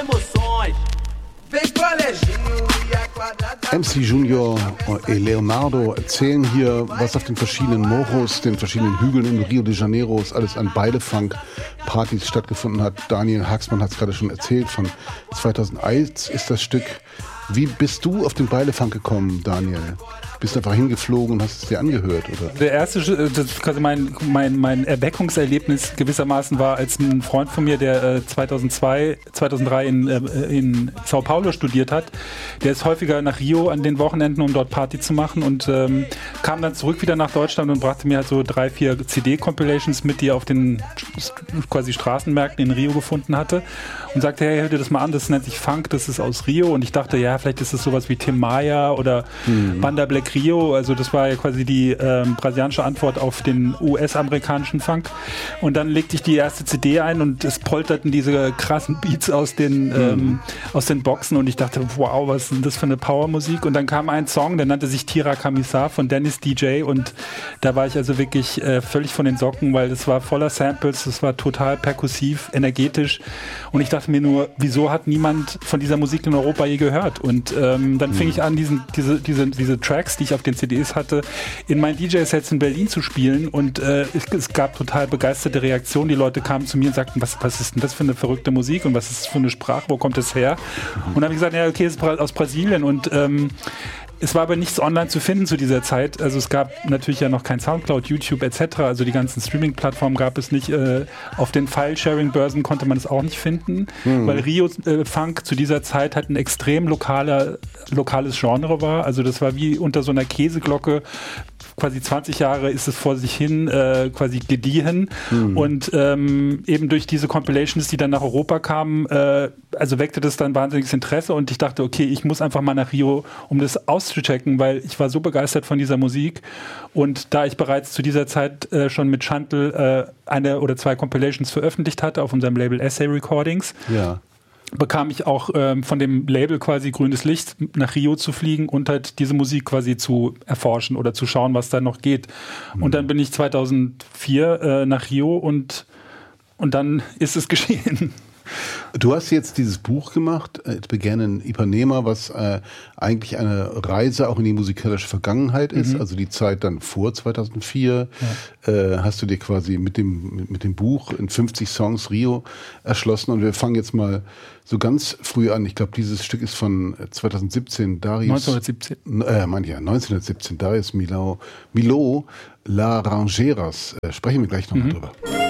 MC Junior und Leonardo erzählen hier, was auf den verschiedenen Morros, den verschiedenen Hügeln in Rio de Janeiro alles an Beilefunk-Partys stattgefunden hat. Daniel Haaksmann hat es gerade schon erzählt, von 2001 ist das Stück. Wie bist du auf den Beilefunk gekommen, Daniel? Bist du einfach hingeflogen und hast es dir angehört, oder? Der erste, das quasi mein Erweckungserlebnis gewissermaßen war, als ein Freund von mir, der 2003 in Sao Paulo studiert hat, der ist häufiger nach Rio an den Wochenenden, um dort Party zu machen, und kam dann zurück wieder nach Deutschland und brachte mir halt so 3-4 CD-Compilations mit, die er auf den quasi Straßenmärkten in Rio gefunden hatte, und sagte, hey, hör dir das mal an, das nennt sich Funk, das ist aus Rio, und ich dachte, ja, vielleicht ist es sowas wie Tim Maya oder Banda Black Rio, also das war ja quasi die brasilianische Antwort auf den US-amerikanischen Funk, und dann legte ich die erste CD ein und es polterten diese krassen Beats aus den Boxen, und ich dachte, wow, was ist denn das für eine Powermusik, und dann kam ein Song, der nannte sich Tira Camisar von Dennis DJ, und da war ich also wirklich völlig von den Socken, weil es war voller Samples, es war total perkussiv, energetisch, und ich dachte mir nur, wieso hat niemand von dieser Musik in Europa je gehört? Und dann fing ich an, diese Tracks, die ich auf den CDs hatte, in meinen DJ-Sets in Berlin zu spielen, und es gab total begeisterte Reaktionen. Die Leute kamen zu mir und sagten, was ist denn das für eine verrückte Musik und was ist das für eine Sprache, wo kommt das her? Und dann habe ich gesagt, ja, okay, es ist aus Brasilien, und es war aber nichts online zu finden zu dieser Zeit. Also es gab natürlich ja noch kein Soundcloud, YouTube etc. Also die ganzen Streaming-Plattformen gab es nicht. Auf den File-Sharing-Börsen konnte man es auch nicht finden, weil Rio Funk zu dieser Zeit halt ein extrem lokales Genre war. Also das war wie unter so einer Käseglocke. Quasi 20 Jahre ist es vor sich hin quasi gediehen, und eben durch diese Compilations, die dann nach Europa kamen, also weckte das dann wahnsinniges Interesse, und ich dachte, okay, ich muss einfach mal nach Rio, um das auszuchecken, weil ich war so begeistert von dieser Musik, und da ich bereits zu dieser Zeit schon mit Chantal eine oder zwei Compilations veröffentlicht hatte auf unserem Label Essay Recordings, bekam ich auch von dem Label quasi grünes Licht, nach Rio zu fliegen und halt diese Musik quasi zu erforschen oder zu schauen, was da noch geht. Und dann bin ich 2004 nach Rio, und dann ist es geschehen. Du hast jetzt dieses Buch gemacht, It Began in Ipanema, was eigentlich eine Reise auch in die musikalische Vergangenheit ist, also die Zeit dann vor 2004. Hast du dir quasi mit dem Buch in 50 Songs Rio erschlossen, und wir fangen jetzt mal so ganz früh an. Ich glaube, dieses Stück ist von 2017, 1917, Darius Milhaud, La Rangeras. Sprechen wir gleich nochmal drüber.